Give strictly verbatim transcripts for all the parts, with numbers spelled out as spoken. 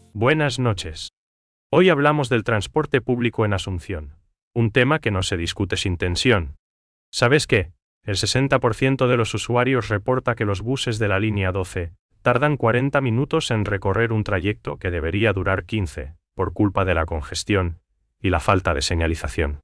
Buenas noches. Hoy hablamos del transporte público en Asunción, un tema que no se discute sin tensión. ¿Sabes qué? El sesenta por ciento de los usuarios reporta que los buses de la línea doce tardan cuarenta minutos en recorrer un trayecto que debería durar quince, por culpa de la congestión y la falta de señalización.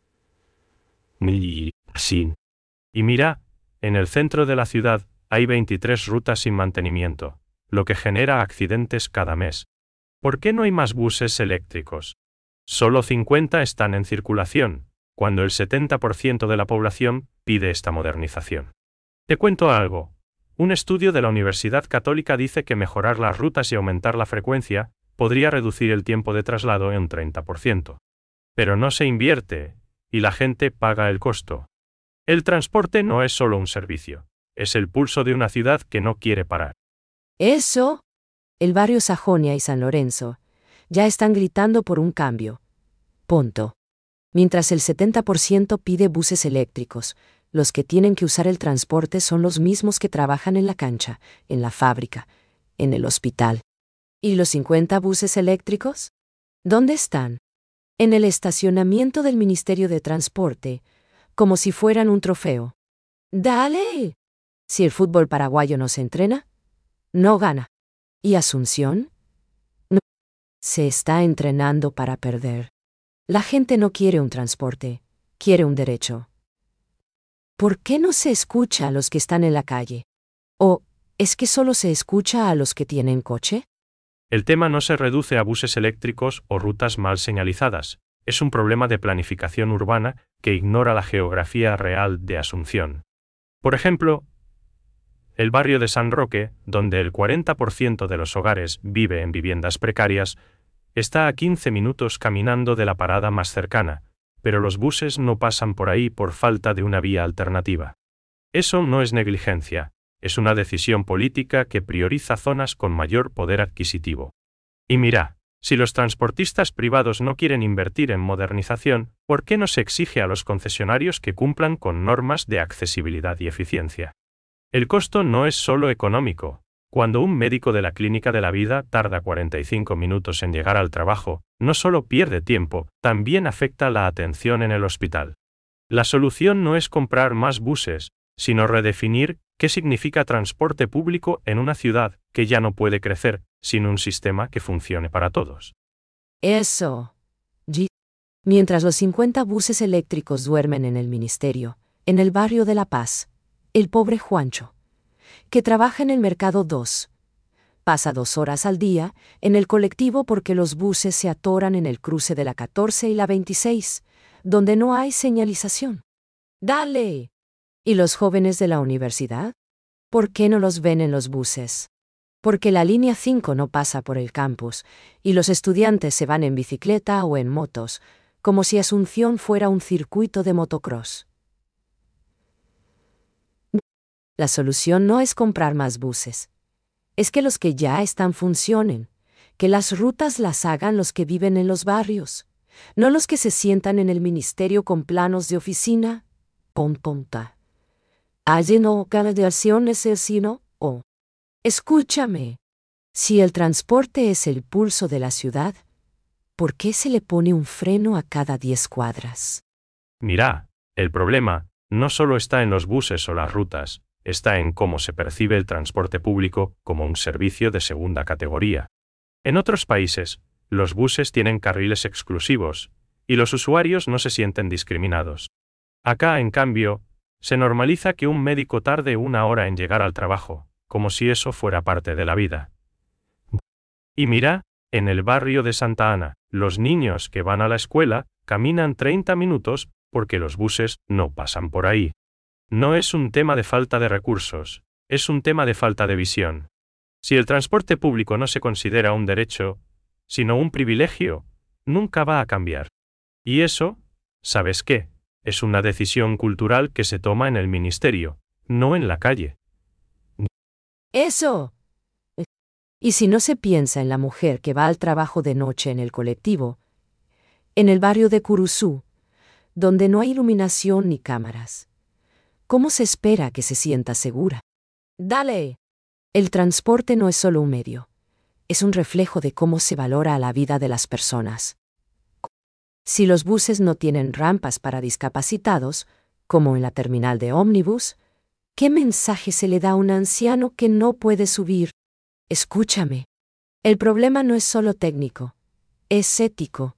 Y sí. Y mira, en el centro de la ciudad hay veintitrés rutas sin mantenimiento, lo que genera accidentes cada mes. ¿Por qué no hay más buses eléctricos? Solo cincuenta están en circulación, cuando el setenta por ciento de la población pide esta modernización. Te cuento algo. Un estudio de la Universidad Católica dice que mejorar las rutas y aumentar la frecuencia podría reducir el tiempo de traslado en un treinta por ciento. Pero no se invierte, y la gente paga el costo. El transporte no es solo un servicio, es el pulso de una ciudad que no quiere parar. Eso, el barrio Sajonia y San Lorenzo, ya están gritando por un cambio. Punto. Mientras el setenta por ciento pide buses eléctricos, los que tienen que usar el transporte son los mismos que trabajan en la cancha, en la fábrica, en el hospital. ¿Y los cincuenta buses eléctricos? ¿Dónde están? En el estacionamiento del Ministerio de Transporte, como si fueran un trofeo. ¡Dale! Si el fútbol paraguayo no se entrena, no gana. ¿Y Asunción? No. Se está entrenando para perder. La gente no quiere un transporte, quiere un derecho. ¿Por qué no se escucha a los que están en la calle? ¿O es que solo se escucha a los que tienen coche? El tema no se reduce a buses eléctricos o rutas mal señalizadas, es un problema de planificación urbana que ignora la geografía real de Asunción. Por ejemplo, el barrio de San Roque, donde el cuarenta por ciento de los hogares vive en viviendas precarias, está a quince minutos caminando de la parada más cercana, pero los buses no pasan por ahí por falta de una vía alternativa. Eso no es negligencia, es una decisión política que prioriza zonas con mayor poder adquisitivo. Y mira, si los transportistas privados no quieren invertir en modernización, ¿por qué no se exige a los concesionarios que cumplan con normas de accesibilidad y eficiencia? El costo no es solo económico. Cuando un médico de la Clínica de la Vida tarda cuarenta y cinco minutos en llegar al trabajo, no solo pierde tiempo, también afecta la atención en el hospital. La solución no es comprar más buses, sino redefinir qué significa transporte público en una ciudad que ya no puede crecer sin un sistema que funcione para todos. Eso. G. Mientras los cincuenta buses eléctricos duermen en el ministerio, en el barrio de La Paz, el pobre Juancho, que trabaja en el Mercado dos, pasa dos horas al día en el colectivo porque los buses se atoran en el cruce de la catorce y la veintiséis, donde no hay señalización. ¡Dale! ¿Y los jóvenes de la universidad? ¿Por qué no los ven en los buses? Porque la línea cinco no pasa por el campus, y los estudiantes se van en bicicleta o en motos, como si Asunción fuera un circuito de motocross. La solución no es comprar más buses. Es que los que ya están funcionen, que las rutas las hagan los que viven en los barrios, no los que se sientan en el ministerio con planos de oficina. Pon ponta. ¿Hay no canalizaciones el sino? O. Escúchame. Si el transporte es el pulso de la ciudad, ¿por qué se le pone un freno a cada diez cuadras? Mira, el problema no solo está en los buses o las rutas, está en cómo se percibe el transporte público como un servicio de segunda categoría. En otros países, los buses tienen carriles exclusivos, y los usuarios no se sienten discriminados. Acá, en cambio, se normaliza que un médico tarde una hora en llegar al trabajo, como si eso fuera parte de la vida. Y mira, en el barrio de Santa Ana, los niños que van a la escuela caminan treinta minutos porque los buses no pasan por ahí. No es un tema de falta de recursos, es un tema de falta de visión. Si el transporte público no se considera un derecho, sino un privilegio, nunca va a cambiar. Y eso, ¿sabes qué? Es una decisión cultural que se toma en el ministerio, no en la calle. Eso. Y si no se piensa en la mujer que va al trabajo de noche en el colectivo, en el barrio de Curuzú, donde no hay iluminación ni cámaras, ¿cómo se espera que se sienta segura? ¡Dale! El transporte no es solo un medio, es un reflejo de cómo se valora la vida de las personas. Si los buses no tienen rampas para discapacitados, como en la terminal de ómnibus, ¿qué mensaje se le da a un anciano que no puede subir? Escúchame. El problema no es solo técnico, es ético.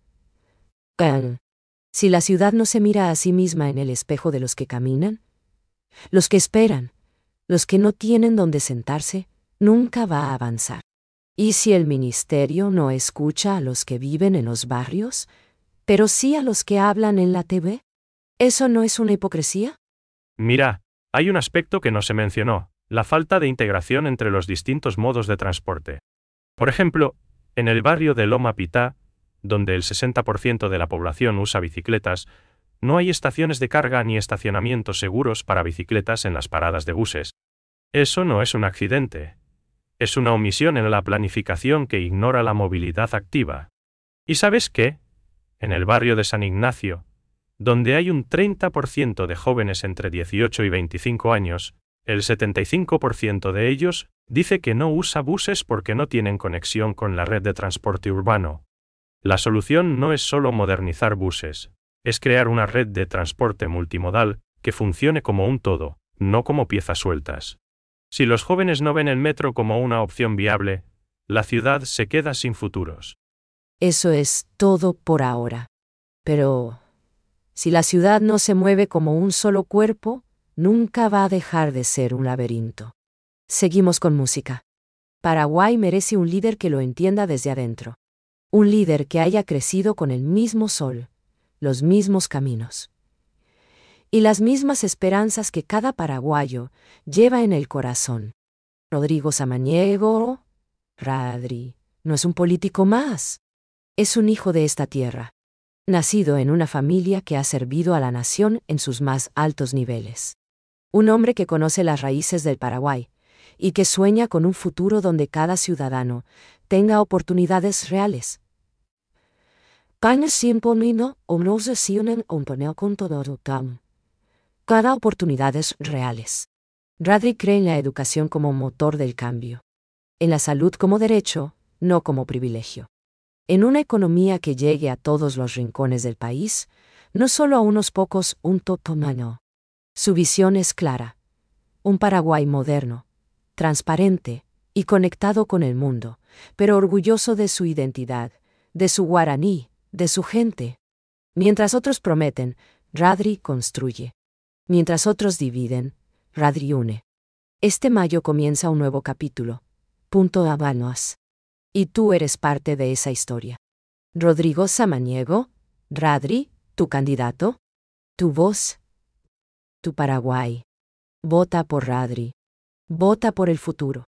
Si la ciudad no se mira a sí misma en el espejo de los que caminan, los que esperan, los que no tienen donde sentarse, nunca va a avanzar. ¿Y si el ministerio no escucha a los que viven en los barrios, pero sí a los que hablan en la T V? ¿Eso no es una hipocresía? Mira, hay un aspecto que no se mencionó, la falta de integración entre los distintos modos de transporte. Por ejemplo, en el barrio de Loma Pitá, donde el sesenta por ciento de la población usa bicicletas, no hay estaciones de carga ni estacionamientos seguros para bicicletas en las paradas de buses. Eso no es un accidente. Es una omisión en la planificación que ignora la movilidad activa. ¿Y sabes qué? En el barrio de San Ignacio, donde hay un treinta por ciento de jóvenes entre dieciocho y veinticinco años, el setenta y cinco por ciento de ellos dice que no usa buses porque no tienen conexión con la red de transporte urbano. La solución no es solo modernizar buses, es crear una red de transporte multimodal que funcione como un todo, no como piezas sueltas. Si los jóvenes no ven el metro como una opción viable, la ciudad se queda sin futuros. Eso es todo por ahora. Pero, si la ciudad no se mueve como un solo cuerpo, nunca va a dejar de ser un laberinto. Seguimos con música. Paraguay merece un líder que lo entienda desde adentro. Un líder que haya crecido con el mismo sol, los mismos caminos y las mismas esperanzas que cada paraguayo lleva en el corazón. Rodrigo Samaniego, Radri, no es un político más. Es un hijo de esta tierra, nacido en una familia que ha servido a la nación en sus más altos niveles. Un hombre que conoce las raíces del Paraguay y que sueña con un futuro donde cada ciudadano tenga oportunidades reales. Cada oportunidades reales. Radri cree en la educación como motor del cambio. En la salud como derecho, no como privilegio. En una economía que llegue a todos los rincones del país, no solo a unos pocos, un totomano. Su visión es clara. Un Paraguay moderno, transparente y conectado con el mundo, pero orgulloso de su identidad, de su guaraní, de su gente. Mientras otros prometen, Radri construye. Mientras otros dividen, Radri une. Este mayo comienza un nuevo capítulo. Punto Habanos. Y tú eres parte de esa historia. Rodrigo Samaniego, Radri, tu candidato, tu voz, tu Paraguay. Vota por Radri. Vota por el futuro.